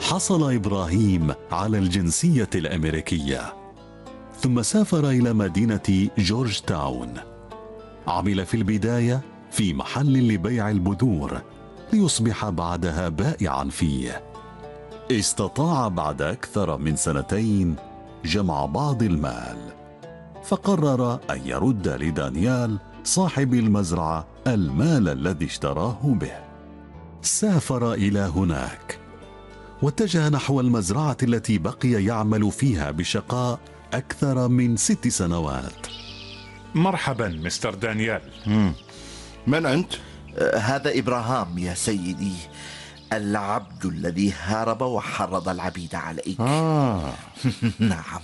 حصل إبراهيم على الجنسية الأمريكية، ثم سافر إلى مدينة جورج تاون. عمل في البداية في محل لبيع البذور، ليصبح بعدها بائعا فيه. استطاع بعد أكثر من 2 جمع بعض المال، فقرر أن يرد لدانيال صاحب المزرعة المال الذي اشتراه به. سافر إلى هناك واتجه نحو المزرعة التي بقي يعمل فيها بشقاء أكثر من 6 سنوات. مرحبا مستر دانيال. من أنت؟ هذا إبراهام يا سيدي، العبد الذي هرب وحرض العبيد عليك. نعم،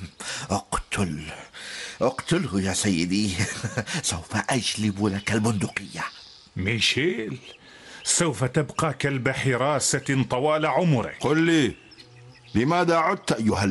اقتله يا سيدي. سوف أجلب لك البندقية. ميشيل، سوف تبقى كلب حراسة طوال عمرك. قل لي، لماذا عدت أيها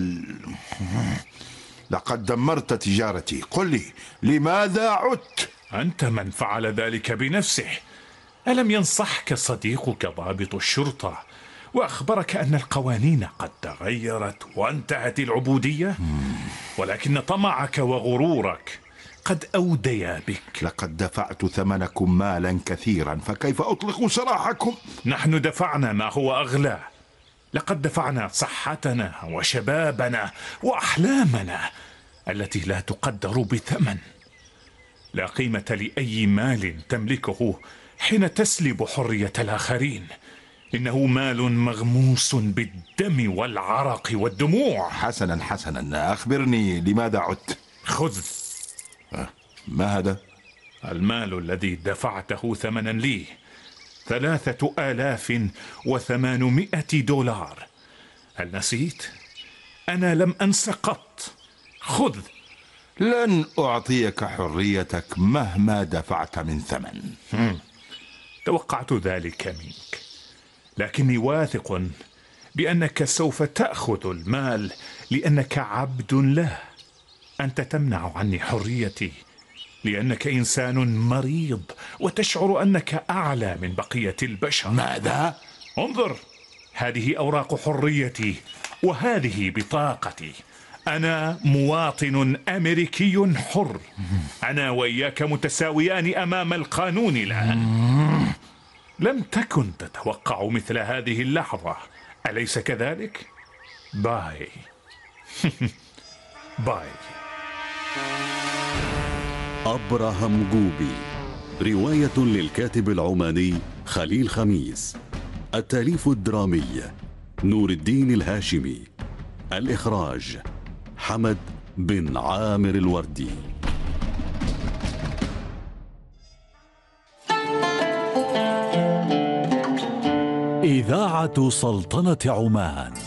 لقد دمرت تجارتي. قل لي، لماذا عدت؟ أنت من فعل ذلك بنفسه. ألم ينصحك صديقك ضابط الشرطة وأخبرك أن القوانين قد تغيرت وانتهت العبودية؟ ولكن طمعك وغرورك قد أوديا بك. لقد دفعت ثمنكم مالا كثيرا، فكيف أطلق سراحكم؟ نحن دفعنا ما هو أغلى. لقد دفعنا صحتنا وشبابنا وأحلامنا التي لا تقدر بثمن. لا قيمة لأي مال تملكه حين تسلب حرية الآخرين. إنه مال مغموس بالدم والعرق والدموع. حسنا، أخبرني لماذا عدت؟ خذ. ما هذا؟ المال الذي دفعته ثمنا لي 3800 دولار. هل نسيت؟ أنا لم أنس قط. خذ. لن أعطيك حريتك مهما دفعت من ثمن. توقعت ذلك منك، لكني واثق بأنك سوف تأخذ المال لأنك عبد له. أنت تمنع عني حريتي لأنك إنسان مريض وتشعر أنك أعلى من بقية البشر. ماذا؟ انظر، هذه أوراق حريتي وهذه بطاقتي. أنا مواطن أمريكي حر. أنا وإياك متساويان أمام القانون الآن. لم تكن تتوقع مثل هذه اللحظة، أليس كذلك؟ باي. باي. أبراهام جوبي، رواية للكاتب العماني خليل خميس، التأليف الدرامي نور الدين الهاشمي، الإخراج حمد بن عامر الوردي. إذاعة سلطنة عمان.